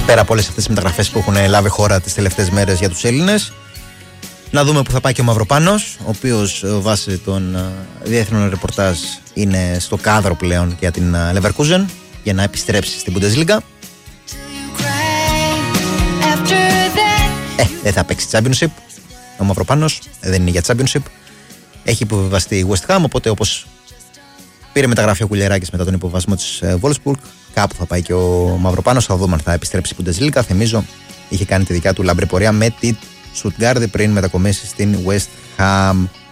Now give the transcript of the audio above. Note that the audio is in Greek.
πέρα από όλες αυτές τις μεταγραφές που έχουν λάβει χώρα τις τελευταίες μέρες για τους Έλληνες. Να δούμε που θα πάει και ο Μαυροπάνος, ο οποίος βάσει των διεθνών ρεπορτάζ είναι στο κάδρο πλέον για την Leverkusen για να επιστρέψει στην Bundesliga. Δεν θα παίξει Championship ο Μαυροπάνος, δεν είναι για Championship. Έχει υποβιβαστεί η West Ham, οπότε όπως πήρε μεταγραφή ο Κουλιεράκης μετά τον υποβασμό της Wolfsburg, κάπου θα πάει και ο Μαυροπάνος. Θα δούμε αν θα επιστρέψει η Bundesliga. Θυμίζω, είχε κάνει τη δικιά του λαμπρή πορεία με τη Stuttgart πριν μετακομίσει στην West Ham.